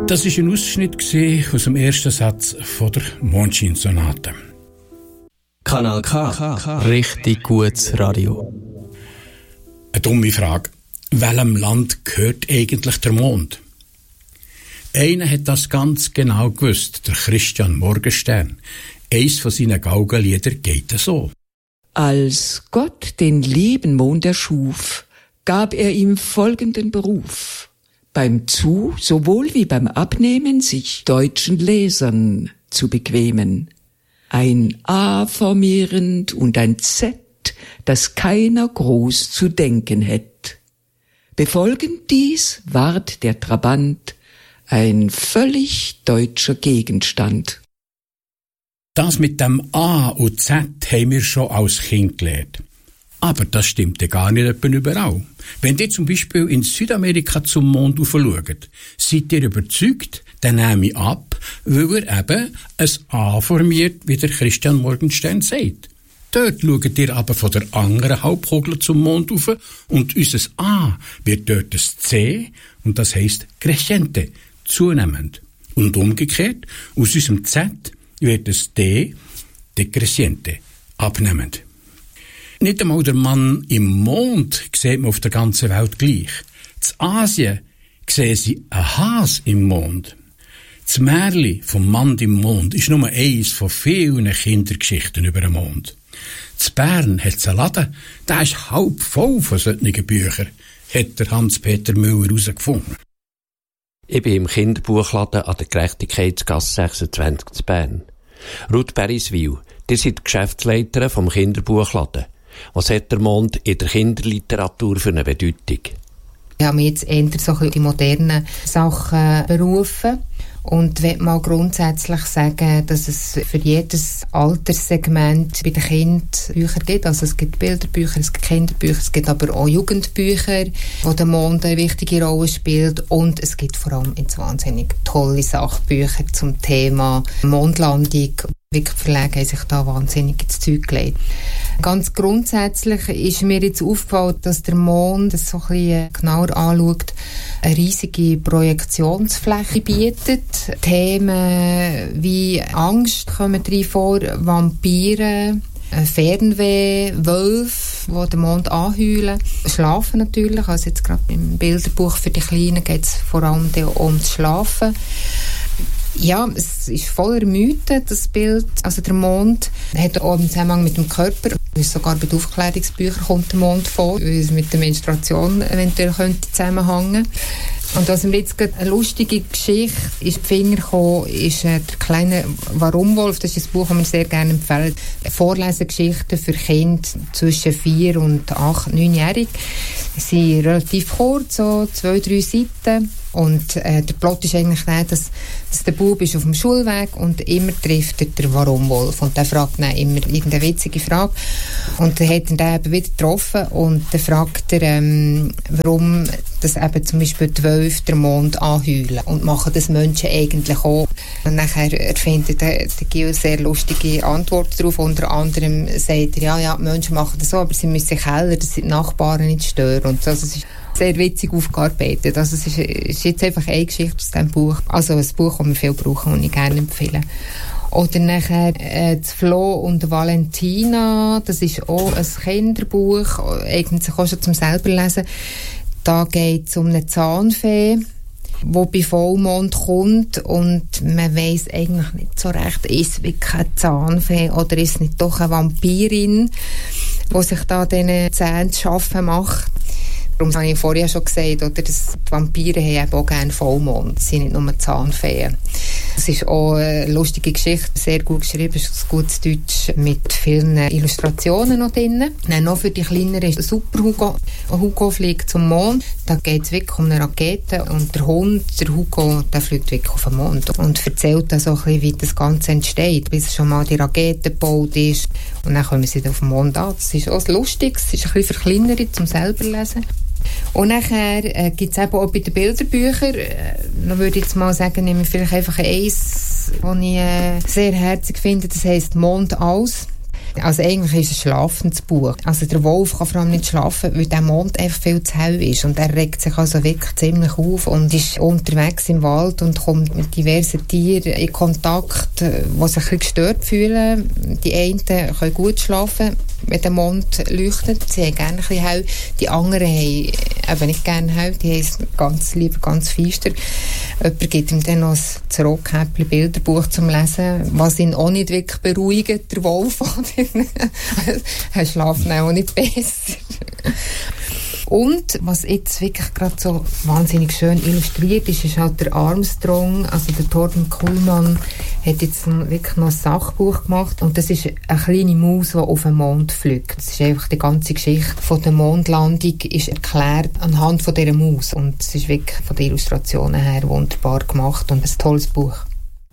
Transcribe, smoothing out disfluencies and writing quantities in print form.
Das war ein Ausschnitt aus dem ersten Satz von der Mondscheinsonate. Kanal K. Richtig gutes Radio. Eine dumme Frage. Welchem Land gehört eigentlich der Mond? Einer hat das ganz genau gewusst, der Christian Morgenstern. Eins von seinen Gaugenliedern geht so. Als Gott den lieben Mond erschuf, gab er ihm folgenden Beruf: beim Zu- sowohl wie beim Abnehmen sich deutschen Lesern zu bequemen. Ein A formierend und ein Z, das keiner groß zu denken hätt. Befolgend dies ward der Trabant ein völlig deutscher Gegenstand. Das mit dem A und Z haben wir schon als Kind gelernt. Aber das stimmt ja gar nicht etwa überall. Wenn ihr zum Beispiel in Südamerika zum Mond schaut, seid ihr überzeugt, dann nehme ich ab, weil er eben ein A formiert, wie der Christian Morgenstern sagt. Dort schaut ihr aber von der anderen Halbkugel zum Mond rauf und unser A wird dort ein C und das heisst crescente, zunehmend. Und umgekehrt, aus unserem Z wird es D, decrescente, abnehmend. Nicht einmal der Mann im Mond sieht man auf der ganzen Welt gleich. In Asien sehen sie einen Has im Mond. Das Märchen vom Mann im Mond ist nur eins von vielen Kindergeschichten über den Mond. In Bern hat es einen Laden, der ist halb voll von solchen Büchern, hat der Hans-Peter Müller herausgefunden. Ich bin im Kinderbuchladen an der Gerechtigkeitsgasse 26 in Bern. Ruth Beriswil, ihr seid Geschäftsleiterin vom Kinderbuchladen. Was hat der Mond in der Kinderliteratur für eine Bedeutung? Ich habe mich jetzt eher so die modernen Sachen berufen und will mal grundsätzlich sagen, dass es für jedes Alterssegment bei den Kindern Bücher gibt. Also es gibt Bilderbücher, es gibt Kinderbücher, es gibt aber auch Jugendbücher, wo der Mond eine wichtige Rolle spielt, und es gibt vor allem jetzt wahnsinnig tolle Sachbücher zum Thema Mondlandung. Die Verlage haben sich da wahnsinnig ins Zeug gelegt. Ganz grundsätzlich ist mir jetzt aufgefallen, dass der Mond, das so ein bisschen genauer anschaut, eine riesige Projektionsfläche bietet. Themen wie Angst kommen drin vor, Vampire, Fernweh, Wölfe, die den Mond anheulen. Schlafen natürlich, also jetzt gerade im Bilderbuch für die Kleinen geht es vor allem ums Schlafen. Ja, es ist voller Mythen, das Bild. Also der Mond hat auch im Zusammenhang mit dem Körper, sogar bei den Aufklärungsbüchern kommt der Mond vor, weil es mit der Menstruation eventuell könnte zusammenhängen. Und was mir jetzt gerade eine lustige Geschichte ist die Finger gekommen, ist der kleine Warumwolf. Das ist ein Buch, das wir sehr gerne empfehlen. Vorlesegeschichten für Kinder zwischen 4 und 8, 9-jährig. Sie sind relativ kurz, so 2-3 Seiten. Und der Plot ist eigentlich der, dass der Bub ist auf dem Schulweg und immer trifft er den Warumwolf. Und der fragt dann immer irgendeine witzige Frage. Und dann hat er den eben wieder getroffen und dann fragt er, warum das eben zum Beispiel die Wölfe den Mond anheulen und machen das Menschen eigentlich auch. Und nachher erfindet der Gil sehr lustige Antworten darauf. Unter anderem sagt er, ja, die Menschen machen das so, aber sie müssen sich heller, dass sie die Nachbarn nicht stören. Und so, also es ist sehr witzig aufgearbeitet. Also es ist jetzt einfach eine Geschichte aus diesem Buch. Also ein Buch, das wir viel brauchen und ich gerne empfehle. Oder nachher das Flo und Valentina, das ist auch ein Kinderbuch, eignet sich auch schon zum selber lesen. Da geht es um eine Zahnfee, die bei Vollmond kommt und man weiss eigentlich nicht so recht, ist es wirklich eine Zahnfee oder ist es nicht doch eine Vampirin, die sich da diesen Zähnen zu schaffen macht. Darum habe ich vorher schon gesagt, oder, dass die Vampire haben eben auch gerne Vollmond, sie sind nicht nur Zahnfeen. Es ist auch eine lustige Geschichte, sehr gut geschrieben, ist ein gutes Deutsch mit vielen Illustrationen noch drin. Dann noch für die Kleineren ist Super Hugo. Hugo fliegt zum Mond, da geht es wirklich um eine Rakete und der Hund, der Hugo, der fliegt wirklich auf den Mond und erzählt dann so ein bisschen, wie das Ganze entsteht, bis schon mal die Rakete gebaut ist und dann kommen sie auf den Mond an. Das ist auch lustig, es ist ein bisschen für Kleinere zum selber lesen. Und nachher gibt es eben auch bei den Bilderbüchern, da würde ich jetzt mal sagen, nehme ich vielleicht einfach eins, das ich sehr herzig finde, das heisst «Mond aus». Also eigentlich ist es ein schlafendes Buch. Also der Wolf kann vor allem nicht schlafen, weil der Mond einfach viel zu hell ist und er regt sich also wirklich ziemlich auf und ist unterwegs im Wald und kommt mit diversen Tieren in Kontakt, die sich ein bisschen gestört fühlen. Die einen können gut schlafen, wenn der Mond leuchtet. Sie haben gerne ein bisschen hell. Die anderen haben eben nicht gerne hell. Die haben es ganz lieber, ganz feister. Jemand gibt ihm dann noch ein Rotkäppli-Bilderbuch zum Lesen, was ihn auch nicht wirklich beruhigt, der Wolf. Er schlaft auch nicht besser. Und was jetzt wirklich gerade so wahnsinnig schön illustriert ist, ist halt der Armstrong, also der Torben Kuhlmann hat jetzt wirklich noch ein Sachbuch gemacht und das ist eine kleine Maus, die auf den Mond fliegt. Das ist einfach die ganze Geschichte von der Mondlandung ist erklärt anhand von dieser Maus und es ist wirklich von den Illustrationen her wunderbar gemacht und ein tolles Buch.